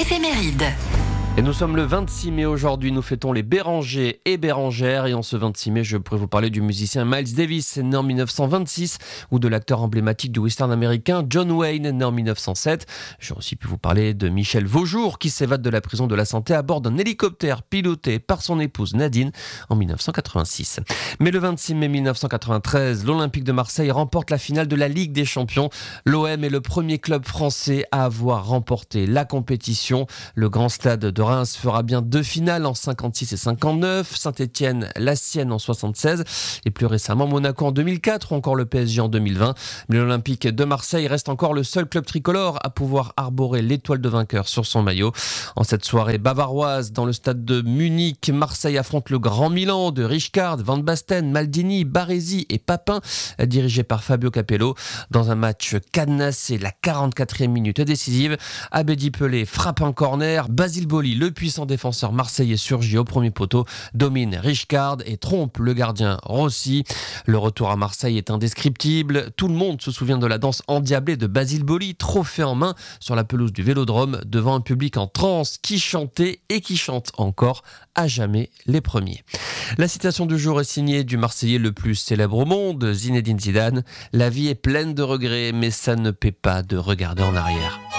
éphéméride. Et nous sommes le 26 mai aujourd'hui, nous fêtons les Bérangers et Bérangères. Et en ce 26 mai, je pourrais vous parler du musicien Miles Davis, né en 1926, ou de l'acteur emblématique du western américain John Wayne, né en 1907. J'ai aussi pu vous parler de Michel Vaujour, qui s'évade de la prison de la Santé à bord d'un hélicoptère piloté par son épouse Nadine en 1986. Mais le 26 mai 1993, l'Olympique de Marseille remporte la finale de la Ligue des Champions. L'OM est le premier club français à avoir remporté la compétition. Le grand stade de Reims fera bien 2 finales en 56 et 59, Saint-Etienne la sienne en 76 et plus récemment Monaco en 2004 ou encore le PSG en 2020. Mais l'Olympique de Marseille reste encore le seul club tricolore à pouvoir arborer l'étoile de vainqueur sur son maillot. En cette soirée bavaroise dans le stade de Munich, Marseille affronte le Grand Milan de Rijkaard, Van Basten, Maldini, Baresi et Papin, dirigé par Fabio Capello. Dans un match cadenassé, la 44e minute décisive, Abedi Pelé frappe un corner, Basile Boli, le puissant défenseur marseillais surgit au premier poteau, domine Rijkaard et trompe le gardien Rossi. Le retour à Marseille est indescriptible. Tout le monde se souvient de la danse endiablée de Basile Boli, trophée en main sur la pelouse du Vélodrome devant un public en transe qui chantait et qui chante encore à jamais les premiers. La citation du jour est signée du Marseillais le plus célèbre au monde, Zinedine Zidane. La vie est pleine de regrets, mais ça ne paie pas de regarder en arrière.